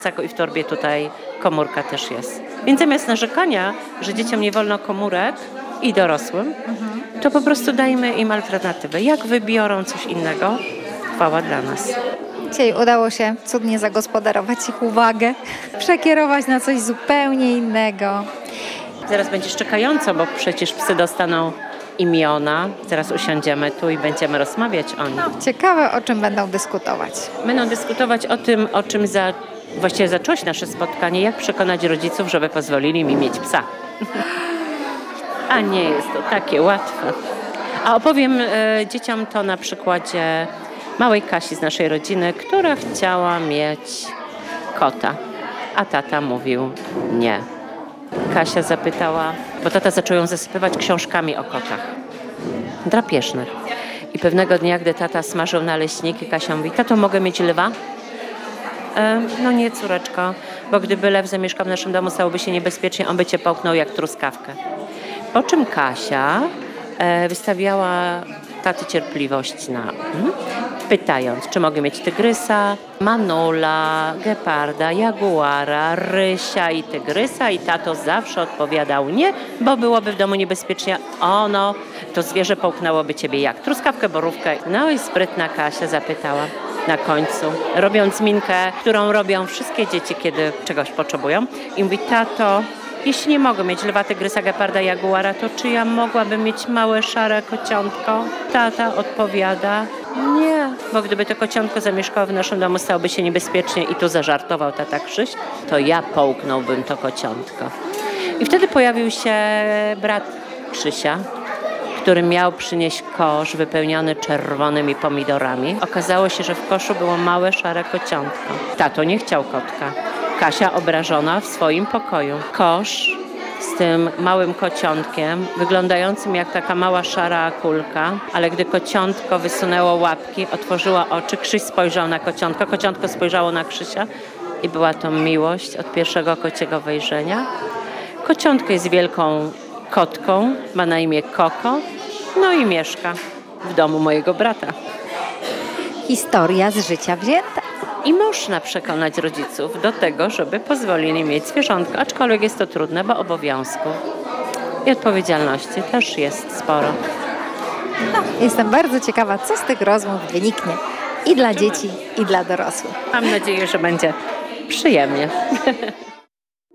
I w torbie tutaj komórka też jest. Więc zamiast narzekania, że dzieciom nie wolno komórek i dorosłym, to po prostu dajmy im alternatywę. Jak wybiorą coś innego, chwała dla nas. Dzisiaj udało się cudnie zagospodarować ich uwagę, przekierować na coś zupełnie innego. Zaraz będzie szczekająco, bo przecież psy dostaną imiona. Zaraz usiądziemy tu i będziemy rozmawiać o nich. Ciekawe, o czym będą dyskutować. Będą dyskutować o tym, o czym właściwie zacząć nasze spotkanie, jak przekonać rodziców, żeby pozwolili mi mieć psa. A nie jest to takie łatwe. A opowiem dzieciom to na przykładzie małej Kasi z naszej rodziny, która chciała mieć kota, a tata mówił nie. Kasia zapytała, bo tata zaczął ją zasypywać książkami o kotach drapieżnych. I pewnego dnia, gdy tata smażył naleśniki, Kasia mówi: tato, mogę mieć lwa? No nie, córeczko, bo gdyby lew zamieszkał w naszym domu, stałoby się niebezpiecznie, on by cię połknął jak truskawkę. Po czym Kasia wystawiała taty cierpliwość pytając, czy mogę mieć tygrysa, manula, geparda, jaguara, rysia i tygrysa, i tato zawsze odpowiadał nie, bo byłoby w domu niebezpiecznie. To zwierzę połknęłoby ciebie jak truskawkę, borówkę. No i sprytna Kasia zapytała na końcu, robiąc minkę, którą robią wszystkie dzieci, kiedy czegoś potrzebują, i mówi: tato, jeśli nie mogę mieć lwa, tygrysa, geparda, jaguara, to czy ja mogłabym mieć małe, szare kociątko? Tata odpowiada: nie, bo gdyby to kociątko zamieszkało w naszym domu, stałoby się niebezpiecznie, i tu zażartował tata Krzyś, to ja połknąłbym to kociątko. I wtedy pojawił się brat Krzysia, który miał przynieść kosz wypełniony czerwonymi pomidorami. Okazało się, że w koszu było małe, szare kociątko. Tato nie chciał kotka. Kasia obrażona w swoim pokoju. Kosz z tym małym kociątkiem, wyglądającym jak taka mała szara kulka, ale gdy kociątko wysunęło łapki, otworzyło oczy, Krzyś spojrzał na kociątko, kociątko spojrzało na Krzysia i była to miłość od pierwszego kociego wejrzenia. Kociątko jest wielką kotką, ma na imię Koko, no i mieszka w domu mojego brata. Historia z życia wzięta. I można przekonać rodziców do tego, żeby pozwolili mieć zwierzątko, aczkolwiek jest to trudne, bo obowiązków i odpowiedzialności też jest sporo. Jestem bardzo ciekawa, co z tych rozmów wyniknie i dla dzieci, i dla dorosłych. Mam nadzieję, że będzie przyjemnie.